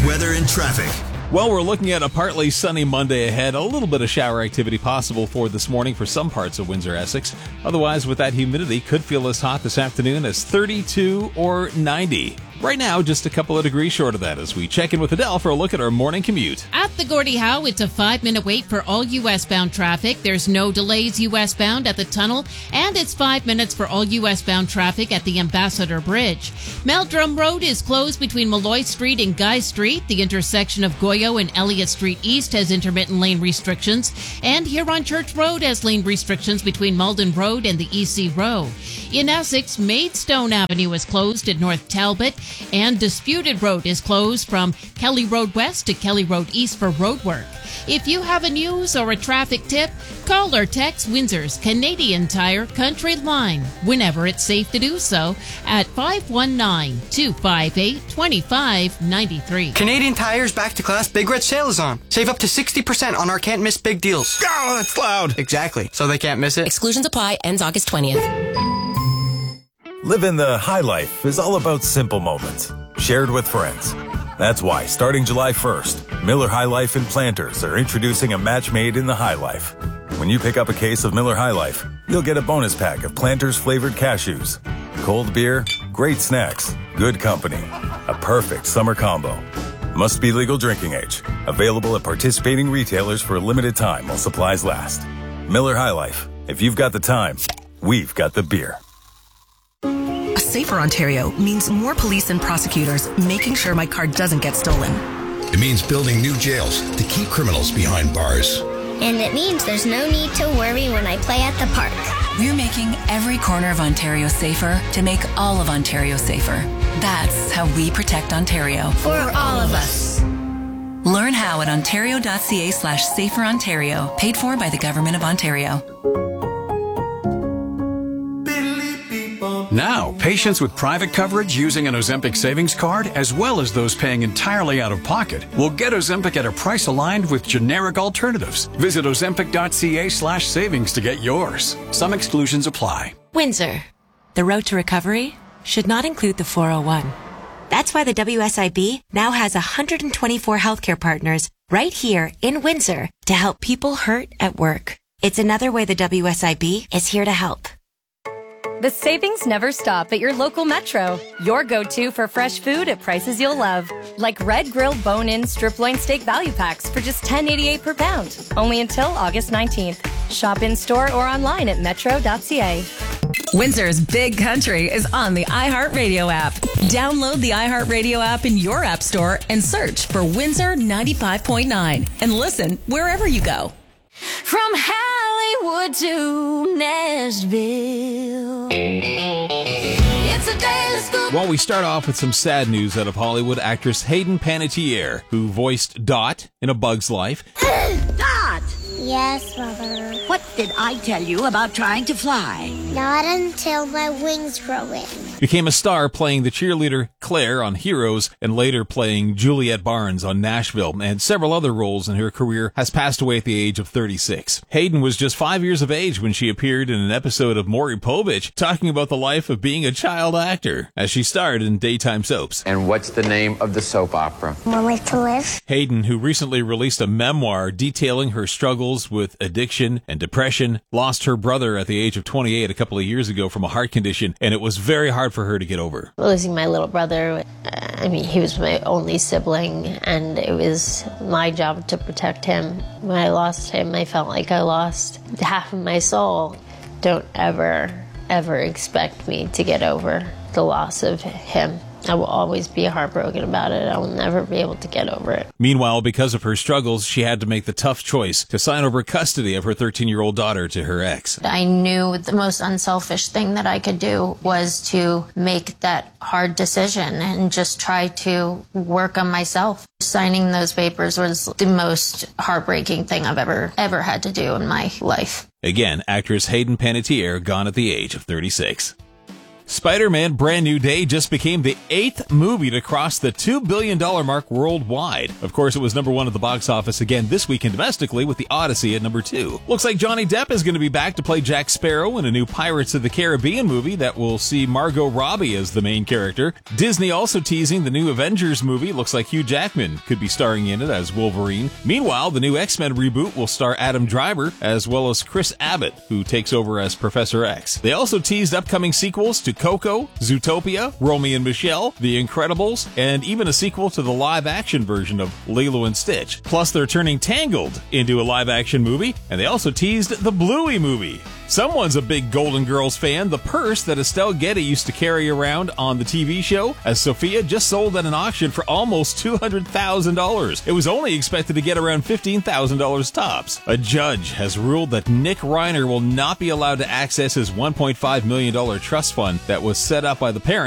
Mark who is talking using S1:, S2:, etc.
S1: weather and traffic.
S2: Well, we're looking at a partly sunny Monday ahead. A little bit of shower activity possible for this morning for some parts of Windsor, Essex. Otherwise, with that humidity, could feel as hot this afternoon as 32 or 90. Right now, just a couple of degrees short of that as we check in with Adele for a look at our morning commute.
S3: At the Gordie Howe, it's a 5-minute wait for all U.S.-bound traffic. There's no delays U.S.-bound at the tunnel, and it's 5 minutes for all U.S.-bound traffic at the Ambassador Bridge. Meldrum Road is closed between Malloy Street and Guy Street. The intersection of Goyo and Elliott Street East has intermittent lane restrictions, and Huron Church Road has lane restrictions between Malden Road and the EC Row. In Essex, Maidstone Avenue is closed at North Talbot, and Disputed Road is closed from Kelly Road West to Kelly Road East for road work. If you have a news or a traffic tip, call or text Windsor's Canadian Tire Country Line, whenever it's safe to do so, at 519-258-2593.
S4: Canadian Tire's Back to Class Big Red Sale is on. Save up to 60% on our can't miss big deals.
S1: Oh, that's loud.
S4: Exactly. So they can't miss it.
S5: Exclusions apply. Ends August 20th.
S6: Living the high life is all about simple moments, shared with friends. That's why, starting July 1st, Miller High Life and Planters are introducing a match made in the High Life. When you pick up a case of Miller High Life, you'll get a bonus pack of Planters flavored cashews. Cold beer, great snacks, good company. A perfect summer combo. Must be legal drinking age. Available at participating retailers for a limited time while supplies last. Miller High Life. If you've got the time, we've got the beer.
S5: A safer Ontario means more police and prosecutors making sure my car doesn't get stolen.
S7: It means building new jails to keep criminals behind bars.
S8: And it means there's no need to worry when I play at the park.
S9: We're making every corner of Ontario safer to make all of Ontario safer. That's how we protect Ontario.
S8: For all of us.
S9: Learn how at ontario.ca/saferontario, paid for by the Government of Ontario.
S10: Now, patients with private coverage using an Ozempic savings card, as well as those paying entirely out of pocket, will get Ozempic at a price aligned with generic alternatives. Visit ozempic.ca/savings to get yours. Some exclusions apply.
S11: Windsor. The road to recovery should not include the 401. That's why the WSIB now has 124 healthcare partners right here in Windsor to help people hurt at work. It's another way the WSIB is here to help.
S12: The savings never stop at your local Metro. Your go-to for fresh food at prices you'll love. Like red grilled bone-in strip loin steak value packs for just $10.88 per pound. Only until August 19th. Shop in-store or online at metro.ca.
S13: Windsor's Big Country is on the iHeartRadio app. Download the iHeartRadio app in your app store and search for Windsor 95.9 and listen wherever you go.
S14: From Hollywood to Nashville. It's a daily scoop.
S2: Well, we start off with some sad news out of Hollywood. Actress Hayden Panettiere, who voiced Dot in A Bug's Life.
S8: Dot! Yes, Mother.
S14: What did I tell you about trying to fly?
S8: Not until my wings grow in.
S2: Became a star playing the cheerleader Claire on Heroes and later playing Juliet Barnes on Nashville, and several other roles in her career. Has passed away at the age of 36. Hayden was just 5 years of age when she appeared in an episode of Maury Povich talking about the life of being a child actor as she starred in daytime soaps.
S15: And what's the name of the soap opera?
S8: One Life to Live.
S2: Hayden, who recently released a memoir detailing her struggles with addiction and depression, lost her brother at the age of 28 a couple of years ago from a heart condition, and it was very hard for her to get over.
S16: Losing my little brother, he was my only sibling, and it was my job to protect him. When I lost him, I felt like I lost half of my soul. Don't ever expect me to get over the loss of him. I will always be heartbroken about it. I will never be able to get over it.
S2: Meanwhile, because of her struggles, she had to make the tough choice to sign over custody of her 13-year-old daughter to her ex.
S16: I knew the most unselfish thing that I could do was to make that hard decision and just try to work on myself. Signing those papers was the most heartbreaking thing I've ever had to do in my life.
S2: Again, actress Hayden Panettiere, gone at the age of 36. Spider-Man Brand New Day just became the 8th movie to cross the $2 billion mark worldwide. Of course, it was number 1 at the box office again this weekend domestically with The Odyssey at number 2. Looks like Johnny Depp is going to be back to play Jack Sparrow in a new Pirates of the Caribbean movie that will see Margot Robbie as the main character. Disney also teasing the new Avengers movie. Looks like Hugh Jackman could be starring in it as Wolverine. Meanwhile, the new X-Men reboot will star Adam Driver as well as Chris Abbott, who takes over as Professor X. They also teased upcoming sequels to Coco, Zootopia, Romy and Michelle, The Incredibles, and even a sequel to the live-action version of Lilo and Stitch. Plus, they're turning Tangled into a live-action movie, and they also teased the Bluey movie. Someone's a big Golden Girls fan. The purse that Estelle Getty used to carry around on the TV show as Sophia just sold at an auction for almost $200,000. It was only expected to get around $15,000 tops. A judge has ruled that Nick Reiner will not be allowed to access his $1.5 million trust fund that was set up by the parents